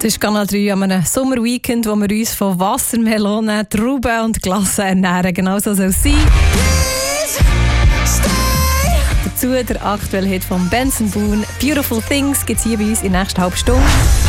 Das ist Kanal 3 an einem Sommerweekend, wo wir uns von Wassermelonen, Trauben und Glasse ernähren. Genau so soll es sein. Dazu der aktuelle Hit von Benson Boone. Beautiful Things gibt es hier bei uns in der nächsten halben Stunde.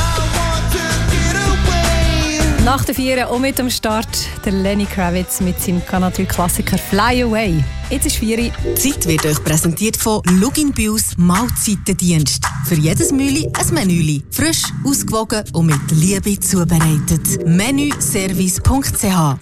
Nach der 4 auch mit am Start der Lenny Kravitz mit seinem Kanal 3 Klassiker Fly Away. Jetzt ist 4. Die Zeit wird euch präsentiert von Lugin Bius Mahlzeitendienst. Für jedes Mühli ein Menüli. Frisch, ausgewogen und mit Liebe zubereitet. Menüservice.ch.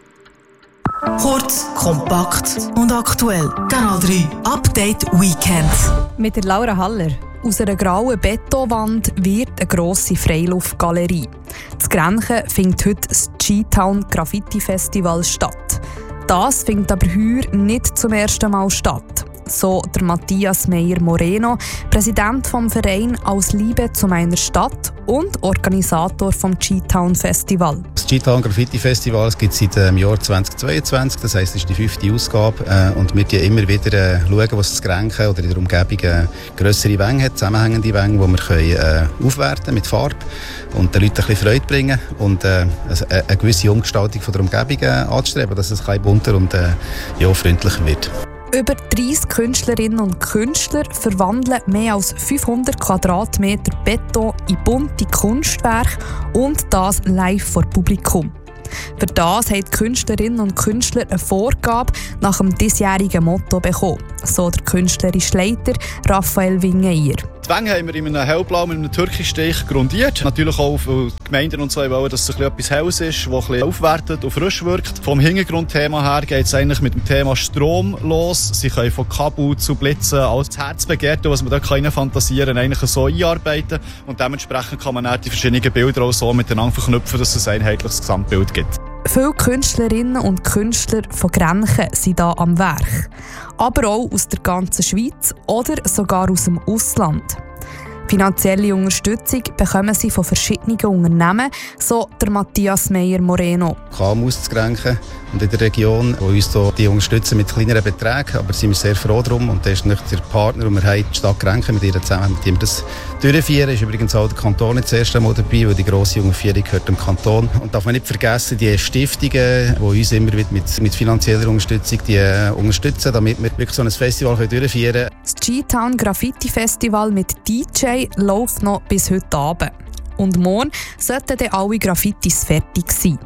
Kurz, kompakt und aktuell. Kanal 3 Update Weekend. Mit der Laura Haller. Aus einer grauen Betonwand wird eine grosse Freiluftgalerie. Das Grenchen findet heute das G-Town Graffiti Festival statt. Das findet aber heuer nicht zum ersten Mal statt. So der Matthias Meyer-Moreno, Präsident vom Verein «Aus Liebe zu meiner Stadt» und Organisator vom G-Town Festival. Das G-Town Graffiti Festival gibt es seit dem Jahr 2022, das heisst, es ist die 5. Ausgabe. Und wir schauen immer wieder, was das Grenchen oder in der Umgebung grössere Wänge hat, zusammenhängende Wänge, die wir können, aufwerten mit Farbe und den Leuten ein bisschen Freude bringen und eine gewisse Umgestaltung von der Umgebung anzustreben, dass es ein bisschen bunter und freundlicher wird. Über 30 Künstlerinnen und Künstler verwandeln mehr als 500 Quadratmeter Beton in bunte Kunstwerke und das live vor Publikum. Für das haben die Künstlerinnen und Künstler eine Vorgabe nach dem diesjährigen Motto bekommen, so der künstlerische Leiter Raphael Wingeyer. Die Wänge haben wir in einem hellblau mit einem türkischen Stich grundiert. Natürlich auch, weil die Gemeinden und so wollen, dass es etwas Helles ist, das etwas aufwertet und frisch wirkt. Vom Hintergrundthema her geht es eigentlich mit dem Thema Strom los. Sie können von Kabel zu Blitzen als das Herzbegehrte, was man da fantasieren kann, eigentlich so einarbeiten. Und dementsprechend kann man dann die verschiedenen Bilder auch so miteinander verknüpfen, dass es ein einheitliches Gesamtbild gibt. Viele Künstlerinnen und Künstler von Grenchen sind hier am Werk. Aber auch aus der ganzen Schweiz oder sogar aus dem Ausland. Finanzielle Unterstützung bekommen sie von verschiedenen Unternehmen, so der Matthias Meyer-Moreno. KMUs zu Grenchen und in der Region, die uns die unterstützen mit kleineren Beträgen, aber sind wir sehr froh darum. Und das ist nicht der Partner, und wir haben die Stadt Grenchen mit ihr zusammen, mit dem wir das durchführen. Ist übrigens auch der Kanton nicht das erste Mal dabei, weil die grosse Unterführung gehört dem Kanton. Und darf man nicht vergessen, die Stiftungen, die uns immer wieder mit finanzieller Unterstützung unterstützen, damit wir wirklich so ein Festival durchführen können. Das G-Town Graffiti Festival mit DJ läuft noch bis heute Abend. Und morgen sollten dann alle Graffitis fertig sein.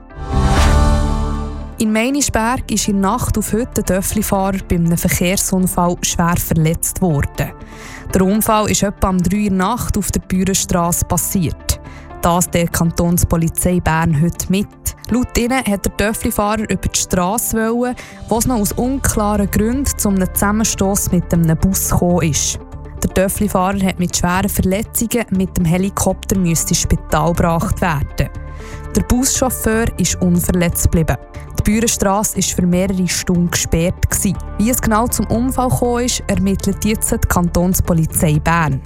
In Meinisberg ist in der Nacht auf heute ein Töfflifahrer bei einem Verkehrsunfall schwer verletzt worden. Der Unfall ist etwa um 3 Uhr Nacht auf der Bürenstrasse passiert. Das der Kantonspolizei Bern heute mit. Laut ihnen hat der Töfflifahrer über die Strasse wollen, wo es noch aus unklaren Gründen zu einem Zusammenstoss mit einem Bus gekommen ist. Der Töfflifahrer hat mit schweren Verletzungen mit dem Helikopter ins Spital gebracht werden. Der Buschauffeur ist unverletzt geblieben. Die Bürenstrasse war für mehrere Stunden gesperrt. Wie es genau zum Unfall gekommen ist, ermittelt jetzt die Kantonspolizei Bern.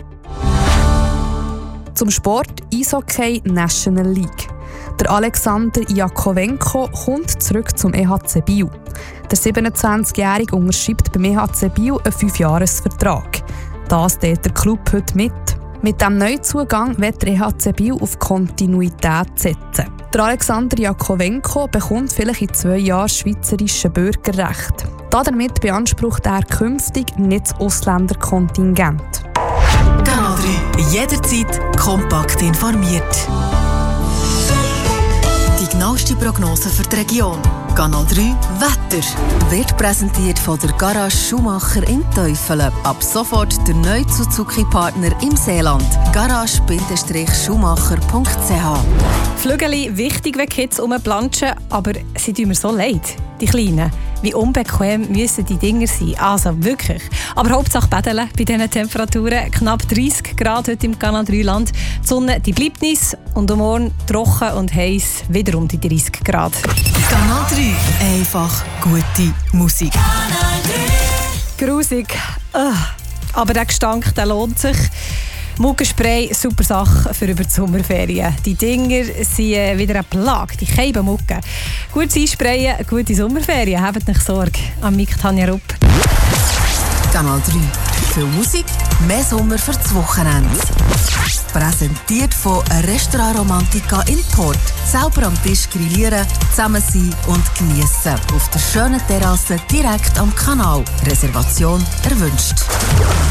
Zum Sport Eishockey National League. Der Alexander Jakovenko kommt zurück zum EHC Biel. Der 27-Jährige unterschreibt beim EHC Biel einen 5-Jahres-Vertrag. Das teilt der Club heute mit. Mit diesem Neuzugang wird der EHC Biel auf Kontinuität setzen. Der Alexander Jakovenko bekommt vielleicht in 2 Jahren schweizerische Bürgerrecht. Damit beansprucht er künftig nicht das Ausländerkontingent. Kanal 3. Jederzeit kompakt informiert. Die genaueste Prognose für die Region. Kanal 3 Wetter wird präsentiert von der Garage Schumacher in Teufelen. Ab sofort der neue Suzuki-Partner im Seeland. Garage-schumacher.ch. Flügeli, wichtig, wenn Kids rumplanschen, aber sie tun mir so leid, die Kleinen. Wie unbequem müssen die Dinger sein? Also wirklich. Aber Hauptsache Bädeln bei diesen Temperaturen. Knapp 30 Grad heute im Kanal 3 Land. Die Sonne die bleibt nice und am Morgen trocken und heiß wieder um die 30 Grad. Kanal 3. Einfach gute Musik. Grusig. Aber der Gestank, der lohnt sich. Muckenspray, super Sache für über die Sommerferien. Die Dinger sind wieder eine Plage, die Keibenmucke. Gutes Einsprayen, gute Sommerferien. Habt nicht Sorge. Am Mic Tanja Rupp. Kanal 3. Viel Musik, mehr Sommer für das Wochenende. Präsentiert von Restaurant Romantica in Port. Selber am Tisch grillieren, zusammen sein und geniessen. Auf der schönen Terrasse direkt am Kanal. Reservation erwünscht.